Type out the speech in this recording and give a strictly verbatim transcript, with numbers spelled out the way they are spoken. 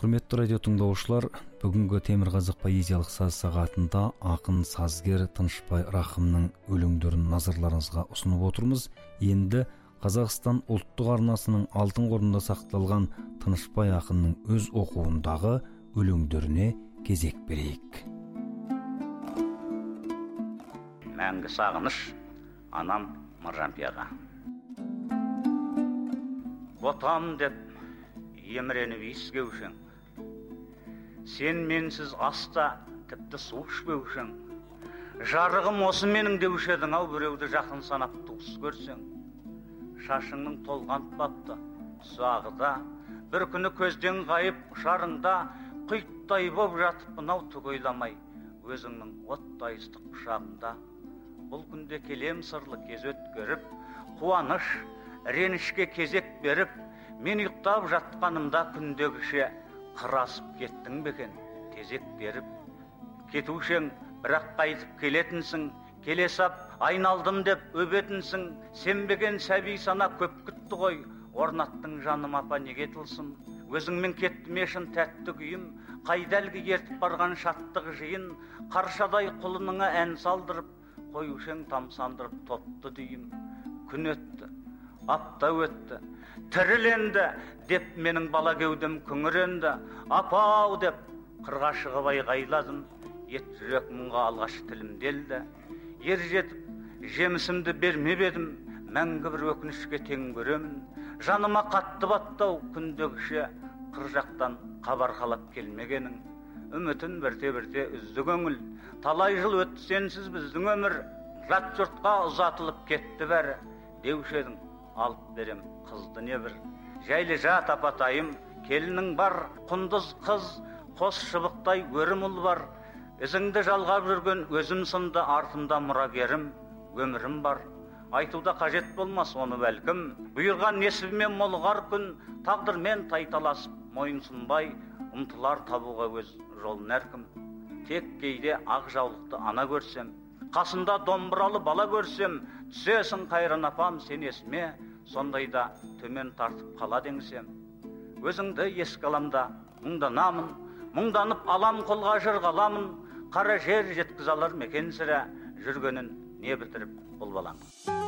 Құрметті радио тыңдаушылар, бүгінгі Темірқазық поэзиялық саз сағатында ақын сазгер Тынышбай Рахымның өлеңдерін назарларыңызға ұсынып отырмыз. Енді Қазақстан ұлттық арнасының алтын қорында сақталған Тынышбай ақынның өз оқуындағы өлеңдеріне кезек берейік. Мәңгі сағыныш, анам Маржанпияға. Отам деп еміреніп иіскеушің, сен менсіз аста тіпті су ішпеушің. Жарығым осы менің деуші едің ау, біреуді жақын санап туыс көрсең. Шашыңның толған бапты ұзағыда, бір күні көзден ғайып ұшарыңда, құйттай боп жатып мынау түк ойламай, өзіңнің оттай ыстық құшағында. Бұл күнде келем сырлы кез өткеріп, қуаныш, ренішке кезек беріп, мен ұйықтап жатқанымда күндегіше қырасып кеттің бекен, тезек беріп. Кетушең, бірақ қайтып келетінсің, келесап айналдым деп өбетінсің. Сенбеген сәби сана көп күтті ғой, орнаттың жаным апа неге тылсым. Өзіңмен кеттім ешін тәтті күйім, қайдәлгі ертіп барған шаттық жиын. Қаршадай құлыныңа ән салдырып, қоюшең тамсандырып топты дүйім. Күн өтті, апта өтті, тіріленді деп менің бала кеудем күңіренді. Апау деп қырға шығып айғайладым, ет жүрек мұңға алғаш тілімделді. Ер жетіп жемісімді бермеп едім, мәңгі бір өкінішке тең көремін. Жаныма қатты баттау күндегіше, қыр жақтан хабар қалап келмегенің. Үмітін бірте-бірте үзді көңіл, талай жыл өтті сенсіз біздің өмір. Жат жұртқа ұзатылып кетті бәрі, деуші едің алып берем қызды не бір. Жайлы жат апатайым, келінің бар, құндыз қыз, қос шыбықтай өрім ұл бар. Ізіңді жалғап жүрген өзім сынды, артымда мұрагерім, өмірім бар. Айтуда қажет болмас оны бәлкім, бұйырған несібімен молғар күн, тағдырмен тайталасып мойынсынбай, ұмтылар табуға өз жолын әркім. Тек кейде ақ жаулықты ана көрсем, қасында домбыралы бала көрсем, түсесің қайран апам сен есіме, сондайда төмен тартып қала деңсем. Өзіңді ескі аламда мұңданамын, мұңданып алам қолға жырғаламын. Қара жер жеткіз алар мекен сірә, жүргенін не бітіріп бұл балаң.